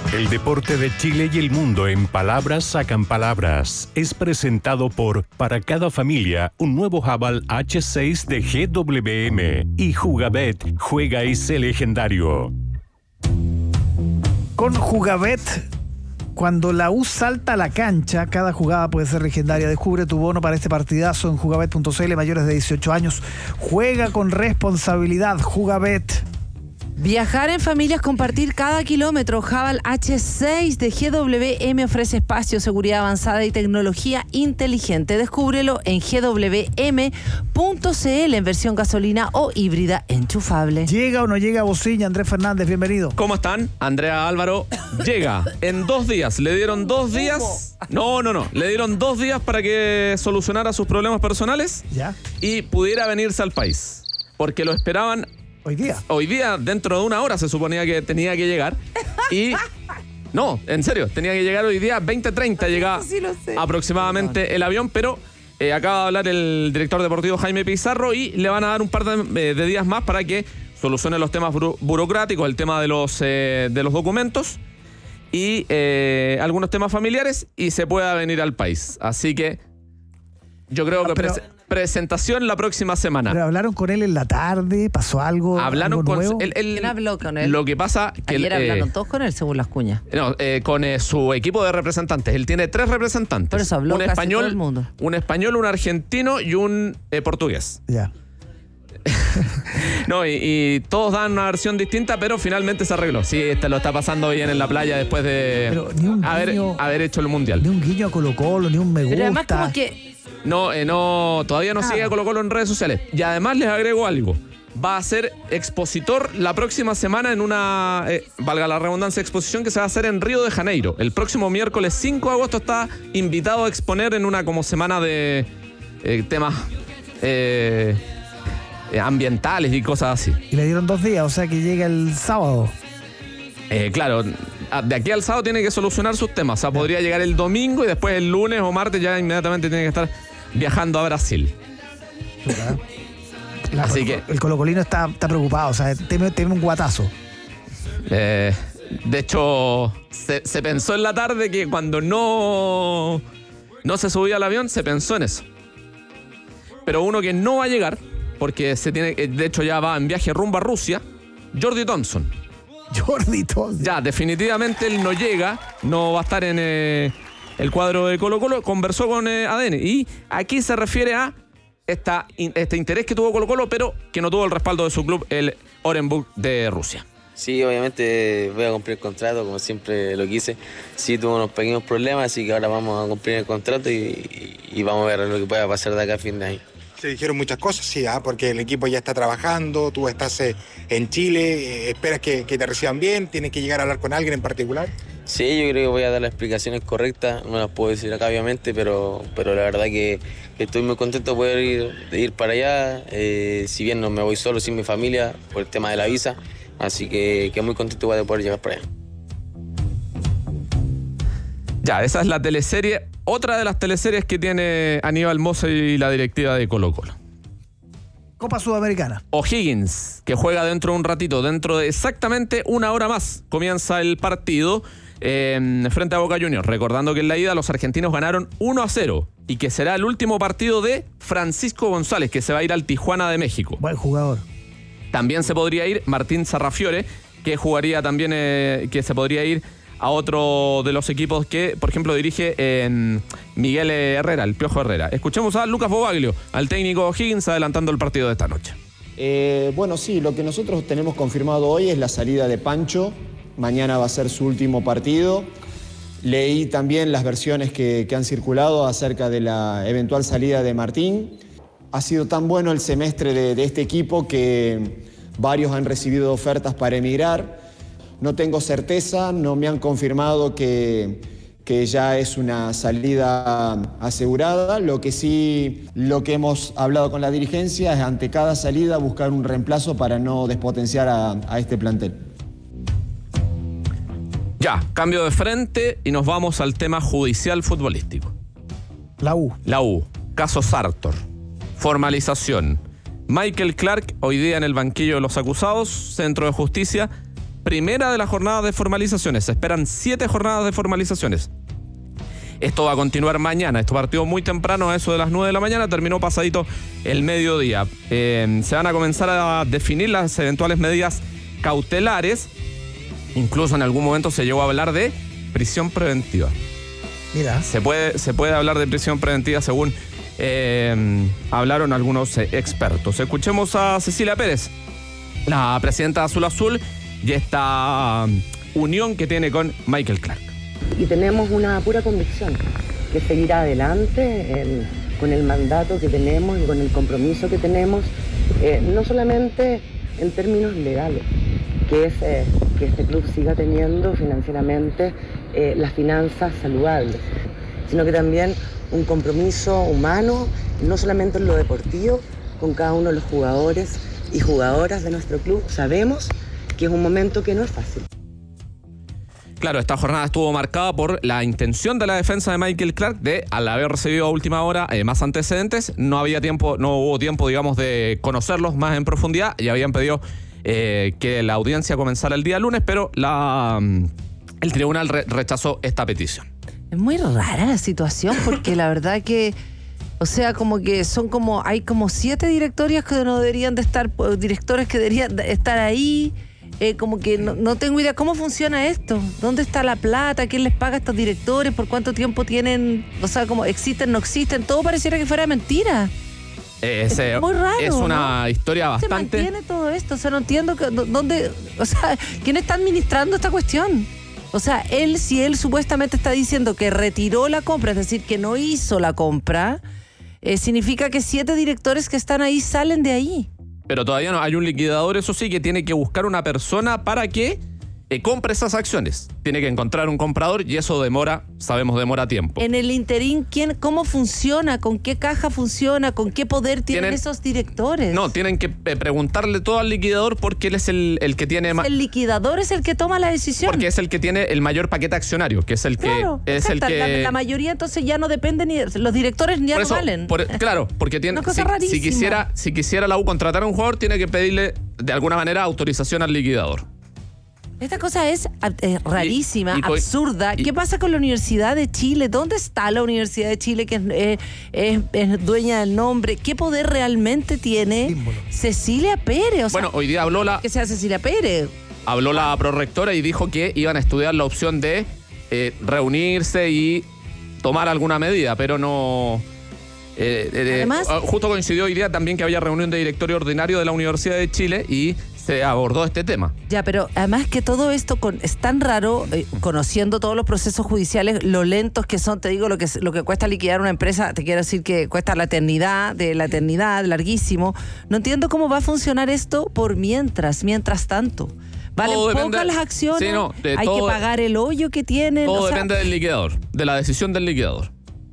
El deporte de Chile y el mundo en palabras sacan palabras. Es presentado por Para cada familia, un nuevo Haval H6 de GWM. Y Jugabet, juega y sé legendario. Con Jugabet, cuando la U salta a la cancha, cada jugada puede ser legendaria. Descubre tu bono para este partidazo en jugabet.cl. Mayores de 18 años. Juega con responsabilidad. Jugabet. Viajar en familias, compartir cada kilómetro. Haval H6 de GWM ofrece espacio, seguridad avanzada y tecnología inteligente. Descúbrelo en gwm.cl en versión gasolina o híbrida enchufable. ¿Llega o no llega Bociña? Andrés Fernández, bienvenido. ¿Cómo están? Andrea Álvaro llega en 2 días. Le dieron 2 días. No. Le dieron 2 días para que solucionara sus problemas personales. ¿Ya? Y pudiera venirse al país. Porque lo esperaban. Hoy día, dentro de 1 hora se suponía que tenía que llegar. Y no, en serio, tenía que llegar hoy día 20:30 llega sí lo sé. aproximadamente el avión, pero acaba de hablar el director deportivo Jaime Pizarro y le van a dar un par de días más para que solucione los temas burocráticos, el tema de los documentos y algunos temas familiares y se pueda venir al país. Así que yo creo que presentación la próxima semana. Pero hablaron con él en la tarde, pasó algo. Hablaron algo con nuevo? ¿Quién habló con él? Lo que pasa que ayer hablaron todos con él, según las cuñas. No, con su equipo de representantes. Él tiene 3 representantes. Por eso habló un casi español, todo el mundo. un español, un argentino y un portugués. Ya. No, y todos dan una versión distinta, pero finalmente se arregló. Sí, lo está pasando bien en la playa después de haber hecho el mundial. Ni un guiño a Colo-Colo, ni un me gusta. Pero además como que No, todavía no sigue a Colo-Colo en redes sociales. Y además les agrego algo. Va a ser expositor la próxima semana en una, valga la redundancia, exposición que se va a hacer en Río de Janeiro. El próximo miércoles 5 de agosto está invitado a exponer en una como semana de temas ambientales y cosas así. Y le dieron 2 días, o sea que llega el sábado. Claro, de aquí al sábado tiene que solucionar sus temas. O sea, podría llegar el domingo y después el lunes o martes ya inmediatamente tiene que estar viajando a Brasil. Así que el colocolino está preocupado, o sea, teme un guatazo. De hecho, se pensó en la tarde que cuando no se subía al avión, se pensó en eso. Pero uno que no va a llegar, porque de hecho ya va en viaje rumbo a Rusia, Jordi Thompson. Ya, definitivamente él no llega, no va a estar en el cuadro de Colo-Colo. Conversó con ADN y aquí se refiere a este interés que tuvo Colo-Colo, pero que no tuvo el respaldo de su club, el Orenburg de Rusia. Sí, obviamente voy a cumplir el contrato, como siempre lo quise. Sí, tuve unos pequeños problemas, así que ahora vamos a cumplir el contrato y vamos a ver lo que pueda pasar de acá a fin de año. Se dijeron muchas cosas, sí, porque el equipo ya está trabajando, tú estás en Chile, esperas que te reciban bien, tienes que llegar a hablar con alguien en particular. Sí, yo creo que voy a dar las explicaciones correctas, no las puedo decir acá obviamente, pero la verdad que estoy muy contento de poder ir para allá, si bien no me voy solo, sin mi familia, por el tema de la visa, así que muy contento de poder llegar para allá. Ya, esa es la teleserie, otra de las teleseries que tiene Aníbal Mosa y la directiva de Colo-Colo. Copa Sudamericana. O'Higgins, que juega dentro de un ratito, dentro de exactamente 1 hora más, comienza el partido frente a Boca Juniors. Recordando que en la ida los argentinos ganaron 1-0 y que será el último partido de Francisco González, que se va a ir al Tijuana de México. Buen jugador. También se podría ir Martín Sarrafiore, que jugaría también, que se podría ir a otro de los equipos que, por ejemplo, dirige Miguel Herrera, el Piojo Herrera. Escuchemos a Lucas Bobaglio, al técnico O'Higgins, adelantando el partido de esta noche. Bueno, sí, lo que nosotros tenemos confirmado hoy es la salida de Pancho. Mañana va a ser su último partido. Leí también las versiones que han circulado acerca de la eventual salida de Martín. Ha sido tan bueno el semestre de este equipo que varios han recibido ofertas para emigrar. No tengo certeza, no me han confirmado que ya es una salida asegurada. Lo que hemos hablado con la dirigencia es ante cada salida buscar un reemplazo para no despotenciar a este plantel. Ya, cambio de frente y nos vamos al tema judicial futbolístico. La U. Caso Sartor. Formalización. Michael Clark, hoy día en el banquillo de los acusados, Centro de Justicia, primera de las jornadas de formalizaciones. Se esperan 7 jornadas de formalizaciones. Esto va a continuar mañana. Esto partió muy temprano, a eso de las 9 de la mañana, terminó pasadito el mediodía. Se van a comenzar a definir las eventuales medidas cautelares. Incluso en algún momento se llegó a hablar de prisión preventiva. Mira. Se puede hablar de prisión preventiva según hablaron algunos expertos. Escuchemos a Cecilia Pérez, la presidenta de Azul Azul, y esta unión que tiene con Michael Clark. Y tenemos una pura convicción que seguir adelante con el mandato que tenemos y con el compromiso que tenemos, no solamente en términos legales, que es que este club siga teniendo financieramente las finanzas saludables, sino que también un compromiso humano, no solamente en lo deportivo, con cada uno de los jugadores y jugadoras de nuestro club. Sabemos que es un momento que no es fácil. Claro, esta jornada estuvo marcada por la intención de la defensa de Michael Clark de, al haber recibido a última hora más antecedentes, no hubo tiempo, digamos, de conocerlos más en profundidad, y habían pedido que la audiencia comenzara el día lunes, pero el tribunal rechazó esta petición. Es muy rara la situación, porque la verdad que, o sea, como que hay como 7 directorios que no deberían de estar, directores que deberían de estar ahí. Como que no tengo idea cómo funciona esto. ¿Dónde está la plata? ¿Quién les paga a estos directores? ¿Por cuánto tiempo tienen? O sea, ¿cómo existen, no existen? Todo pareciera que fuera mentira. Es muy raro. Es una, ¿no?, historia bastante. ¿Cómo se mantiene todo esto? O sea, no entiendo dónde. O sea, ¿quién está administrando esta cuestión? O sea, si él supuestamente está diciendo que retiró la compra, es decir, que no hizo la compra, significa que 7 directores que están ahí salen de ahí. Pero todavía no hay un liquidador, eso sí, que tiene que buscar una persona para que compre esas acciones. Tiene que encontrar un comprador y eso demora tiempo. En el interín, ¿cómo funciona? ¿Con qué caja funciona? ¿Con qué poder tienen esos directores? No, tienen que preguntarle todo al liquidador, porque él es el que tiene más. El liquidador es el que toma la decisión. Porque es el que tiene el mayor paquete accionario, que es el claro, que. Es exacto, el que la mayoría entonces ya no depende ni. Los directores ya no valen. Claro, porque tiene. Una cosa rarísima. Si quisiera la U contratar a un jugador, tiene que pedirle de alguna manera autorización al liquidador. Esta cosa es rarísima, absurda. ¿Qué pasa con la Universidad de Chile? ¿Dónde está la Universidad de Chile, que es dueña del nombre? ¿Qué poder realmente tiene Cecilia Pérez? O sea, bueno, hoy día habló que sea Cecilia Pérez. Habló la prorectora y dijo que iban a estudiar la opción de reunirse y tomar alguna medida, pero no. Además, justo coincidió hoy día también que había reunión de directorio ordinario de la Universidad de Chile y se abordó este tema. Ya, pero además que todo esto es tan raro, conociendo todos los procesos judiciales, lo lentos que son, te digo, lo que cuesta liquidar una empresa, te quiero decir que cuesta la eternidad, larguísimo. No entiendo cómo va a funcionar esto por mientras tanto. Valen pocas las acciones, sí, no, hay que pagar el hoyo que tienen. Todo depende del liquidador, de la decisión del liquidador.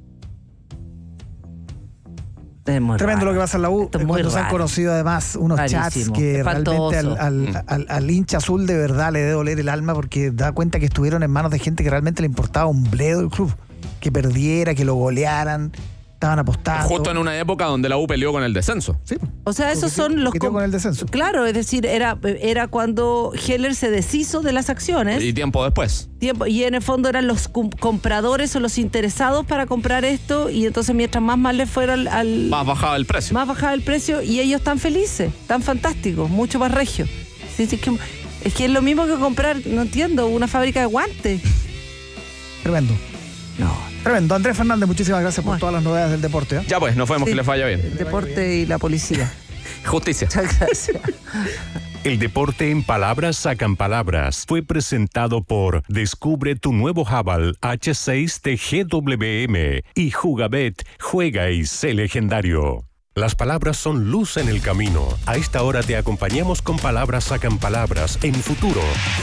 Tremendo raro. Lo que pasa en la U. Cuando se han conocido además unos chats que realmente al hincha azul de verdad le debe doler el alma, porque da cuenta que estuvieron en manos de gente que realmente le importaba un bledo del club. Que perdiera, que lo golearan, estaban apostando. Justo en una época donde la U peleó con el descenso. Sí. O sea, esos son los con el descenso. Claro, es decir, era cuando Heller se deshizo de las acciones. Y tiempo después. Y en el fondo eran los compradores o los interesados para comprar esto, y entonces mientras más mal les fuera más bajaba el precio. Más bajaba el precio y ellos tan felices, tan fantásticos, mucho más regio. Sí, es que es lo mismo que comprar, no entiendo, una fábrica de guantes. Tremendo. No. Tremendo. Andrés Fernández, muchísimas gracias por todas las novedades del deporte. Ya pues, nos vemos, que les vaya bien. El deporte y la policía. Justicia. Muchas gracias. El deporte en palabras sacan palabras. Fue presentado por Descubre tu nuevo Haval H6 de GWM y Jugabet, juega y sé legendario. Las palabras son luz en el camino. A esta hora te acompañamos con Palabras sacan palabras en Futuro.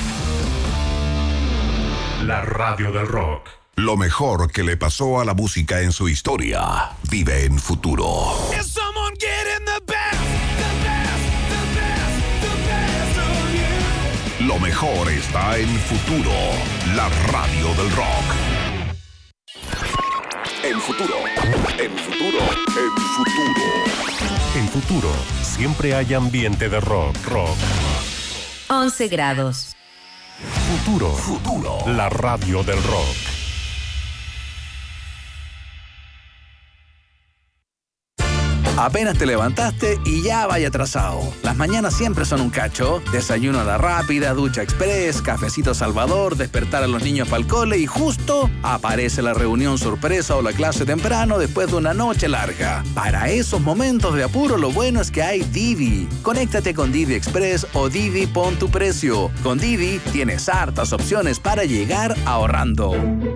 La radio del rock. Lo mejor que le pasó a la música en su historia vive en Futuro. Lo mejor está en Futuro, la radio del rock. En Futuro, en Futuro, en Futuro. En Futuro, siempre hay ambiente de rock. 11 grados. Futuro. La radio del rock. Apenas te levantaste y ya vaya atrasado. Las mañanas siempre son un cacho. Desayuno a la rápida, ducha express, cafecito Salvador, despertar a los niños para el cole y justo aparece la reunión sorpresa o la clase temprano después de una noche larga. Para esos momentos de apuro, lo bueno es que hay Didi. Conéctate con Didi Express o Didi Pon tu Precio. Con Didi tienes hartas opciones para llegar ahorrando.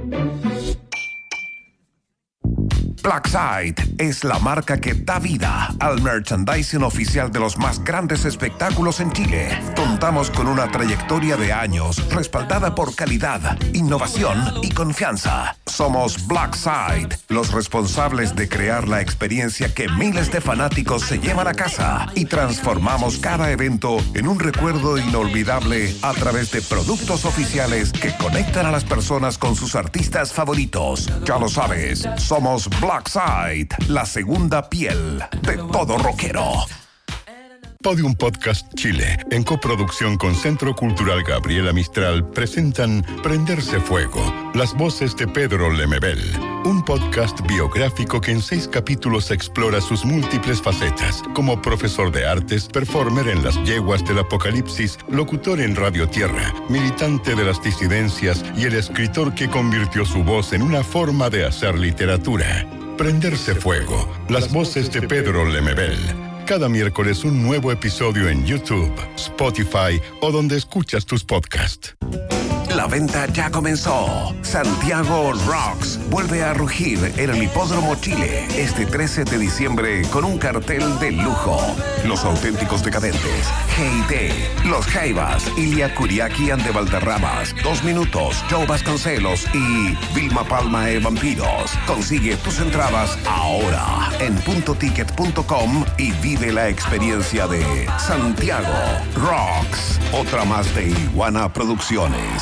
Blackside es la marca que da vida al merchandising oficial de los más grandes espectáculos en Chile. Contamos con una trayectoria de años respaldada por calidad, innovación y confianza. Somos Blackside, los responsables de crear la experiencia que miles de fanáticos se llevan a casa y transformamos cada evento en un recuerdo inolvidable a través de productos oficiales que conectan a las personas con sus artistas favoritos. Ya lo sabes, somos Blackside, la segunda piel de todo rockero. Podium Podcast Chile, en coproducción con Centro Cultural Gabriela Mistral, presentan Prenderse Fuego, las voces de Pedro Lemebel, un podcast biográfico que en 6 capítulos explora sus múltiples facetas, como profesor de artes, performer en las yeguas del apocalipsis, locutor en Radio Tierra, militante de las disidencias y el escritor que convirtió su voz en una forma de hacer literatura. Prenderse Fuego, las voces de Pedro Lemebel. Cada miércoles un nuevo episodio en YouTube, Spotify o donde escuchas tus podcasts. La venta ya comenzó. Santiago Rocks vuelve a rugir en el Hipódromo Chile este 13 de diciembre con un cartel de lujo. Los Auténticos Decadentes, G.I.T., Los Jaivas, Ilia Kuriaki and the Valderramas, 2 Minutos, Joe Vasconcelos y Vilma Palma e Vampiros. Consigue tus entradas ahora en puntoticket.com y vive la experiencia de Santiago Rocks, otra más de Iguana Producciones.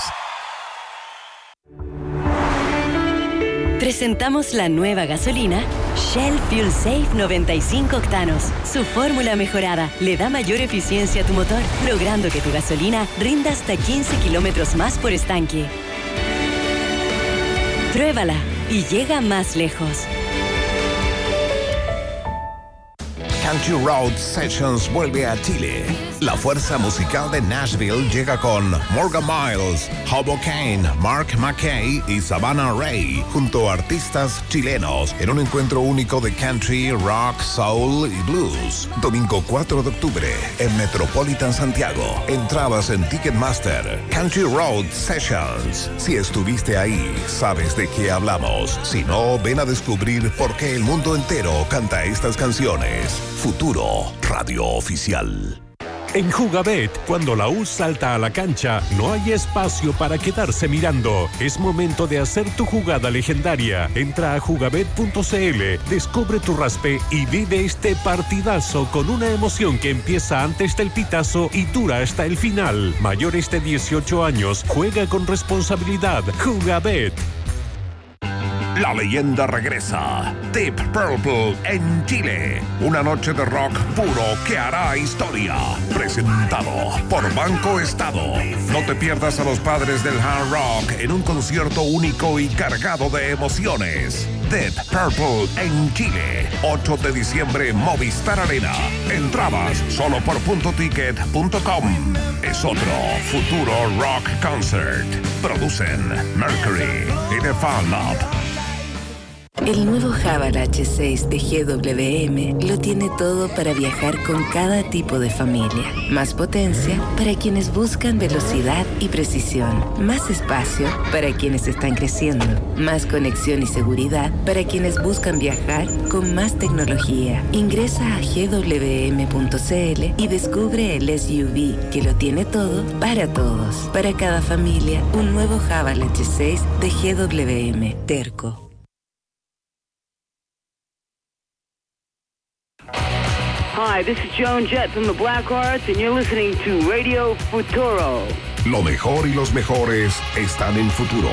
Presentamos la nueva gasolina Shell Fuel Safe 95 octanos. Su fórmula mejorada le da mayor eficiencia a tu motor, logrando que tu gasolina rinda hasta 15 kilómetros más por estanque. Pruébala y llega más lejos. Country Road Sessions vuelve a Chile. La fuerza musical de Nashville llega con Morgan Miles, Hobo Kane, Mark McKay y Savannah Ray, junto a artistas chilenos, en un encuentro único de country, rock, soul y blues. Domingo 4 de octubre, en Metropolitan Santiago. Entradas en Ticketmaster. Country Road Sessions. Si estuviste ahí, sabes de qué hablamos. Si no, ven a descubrir por qué el mundo entero canta estas canciones. Futuro, radio oficial. En Jugabet, cuando la U salta a la cancha, no hay espacio para quedarse mirando. Es momento de hacer tu jugada legendaria. Entra a jugabet.cl, descubre tu raspe y vive este partidazo con una emoción que empieza antes del pitazo y dura hasta el final. Mayores de 18 años, juega con responsabilidad. Jugabet. La leyenda regresa. Deep Purple en Chile. Una noche de rock puro que hará historia. Presentado por Banco Estado. No te pierdas a los padres del hard rock en un concierto único y cargado de emociones. Deep Purple en Chile. 8 de diciembre, Movistar Arena. Entradas solo por puntoticket.com. Es otro Futuro Rock Concert. Producen Mercury y The Fan Lab. El nuevo Haval H6 de GWM lo tiene todo para viajar con cada tipo de familia. Más potencia para quienes buscan velocidad y precisión. Más espacio para quienes están creciendo. Más conexión y seguridad para quienes buscan viajar con más tecnología. Ingresa a gwm.cl y descubre el SUV que lo tiene todo para todos. Para cada familia, un nuevo Haval H6 de GWM. Terco. Hi, this is Joan Jett from the Black Hearts, and you're listening to Radio Futuro. Lo mejor y los mejores están en Futuro.